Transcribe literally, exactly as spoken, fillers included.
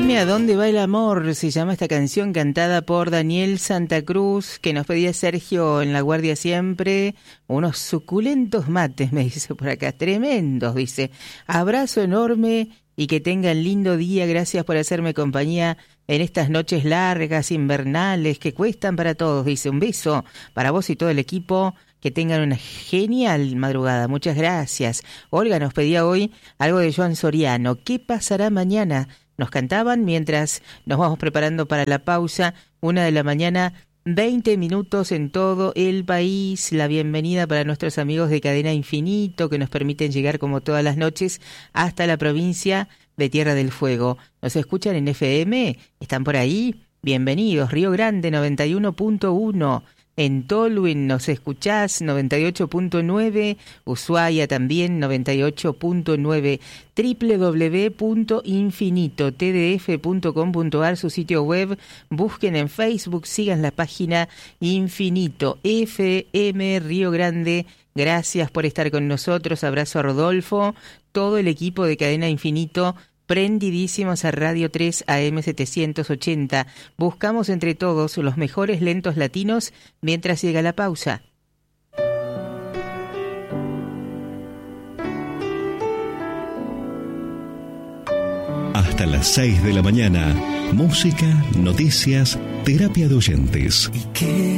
Dime a dónde va el amor, se llama esta canción cantada por Daniel Santa Cruz, que nos pedía Sergio en La Guardia Siempre. Unos suculentos mates, me dice por acá, tremendos, dice. Abrazo enorme y que tengan lindo día, gracias por hacerme compañía en estas noches largas, invernales, que cuestan para todos, dice. Un beso para vos y todo el equipo. Que tengan una genial madrugada. Muchas gracias. Olga nos pedía hoy algo de Joan Soriano. ¿Qué pasará mañana? Nos cantaban mientras nos vamos preparando para la pausa. Una de la mañana, veinte minutos en todo el país. La bienvenida para nuestros amigos de Cadena Infinito que nos permiten llegar como todas las noches hasta la provincia de Tierra del Fuego. ¿Nos escuchan en F M? ¿Están por ahí? Bienvenidos. Río Grande noventa y uno punto uno. En Tolwyn nos escuchás noventa y ocho punto nueve, Ushuaia también noventa y ocho punto nueve, doble u doble u doble u punto infinito t d f punto com punto a r, su sitio web. Busquen en Facebook, sigan la página Infinito F M Río Grande. Gracias por estar con nosotros. Abrazo a Rodolfo, todo el equipo de Cadena Infinito, prendidísimos a Radio tres A M setecientos ochenta. Buscamos entre todos los mejores lentos latinos mientras llega la pausa. Hasta las seis de la mañana. Música, noticias, terapia de oyentes. ¿Y qué